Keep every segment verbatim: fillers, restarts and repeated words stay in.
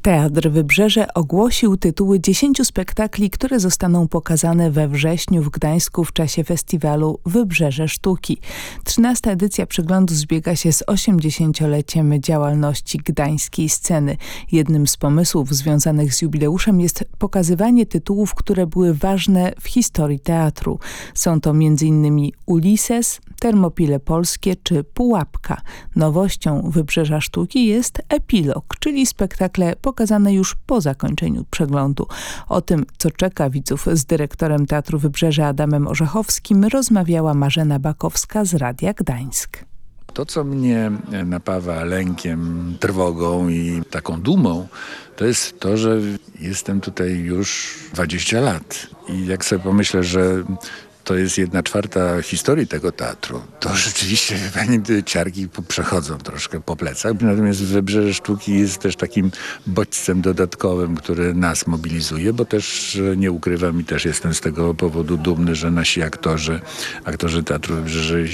Teatr Wybrzeże ogłosił tytuły dziesięciu spektakli, które zostaną pokazane we wrześniu w Gdańsku w czasie festiwalu Wybrzeże Sztuki. Trzynasta edycja przeglądu zbiega się z osiemdziesięcioleciem działalności gdańskiej sceny. Jednym z pomysłów związanych z jubileuszem jest pokazywanie tytułów, które były ważne w historii teatru. Są to między innymi Ulises, Termopile Polskie czy Pułapka. Nowością Wybrzeża Sztuki jest epilog, czyli spektakle pokazane już po zakończeniu przeglądu. O tym, co czeka widzów, z dyrektorem Teatru Wybrzeże Adamem Orzechowskim rozmawiała Marzena Bakowska z Radia Gdańsk. To, co mnie napawa lękiem, trwogą i taką dumą, to jest to, że jestem tutaj już dwadzieścia lat. I jak sobie pomyślę, że to jest jedna czwarta historii tego teatru, to rzeczywiście chyba ciarki przechodzą troszkę po plecach. Natomiast Wybrzeże Sztuki jest też takim bodźcem dodatkowym, który nas mobilizuje, bo też nie ukrywam i też jestem z tego powodu dumny, że nasi aktorzy, aktorzy Teatru Wybrzeże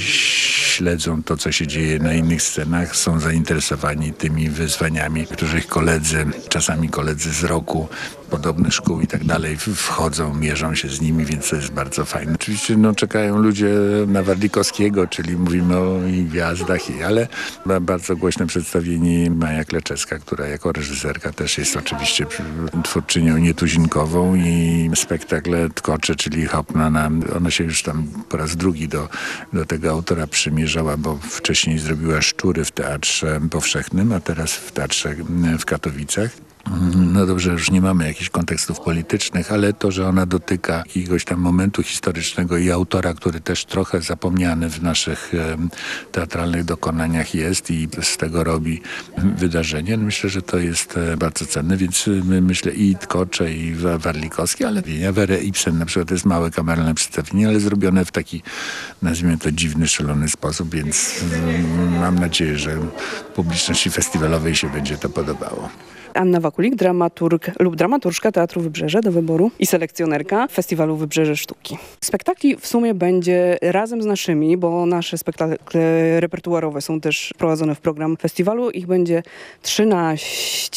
śledzą to, co się dzieje na innych scenach, są zainteresowani tymi wyzwaniami, którzy ich koledzy, czasami koledzy z roku, podobnych szkół i tak dalej, wchodzą, mierzą się z nimi, więc to jest bardzo fajne. Oczywiście no, czekają ludzie na Warlikowskiego, czyli mówimy o ich gwiazdach, ale bardzo głośne przedstawienie Maja Kleczewska, która jako reżyserka też jest oczywiście twórczynią nietuzinkową i spektakle Tkocze, czyli Hauptmanna, ona się już tam po raz drugi do, do tego autora przymierzała, bo wcześniej zrobiła Szczury w Teatrze Powszechnym, a teraz w Teatrze w Katowicach. No dobrze, już nie mamy jakichś kontekstów politycznych, ale to, że ona dotyka jakiegoś tam momentu historycznego i autora, który też trochę zapomniany w naszych e, teatralnych dokonaniach jest i z tego robi wydarzenie, no myślę, że to jest e, bardzo cenne, więc my, myślę i Tkocze, i Warlikowski, ale i Werę Ibsen na przykład to jest małe kameralne przedstawienie, ale zrobione w taki, nazwijmy to, dziwny, szalony sposób, więc mm, mam nadzieję, że publiczności festiwalowej się będzie to podobało. Anna Wakulik, dramaturg lub dramaturżka Teatru Wybrzeże do wyboru i selekcjonerka Festiwalu Wybrzeże Sztuki. Spektakli w sumie będzie razem z naszymi, bo nasze spektakle repertuarowe są też prowadzone w program festiwalu. Ich będzie trzynaście.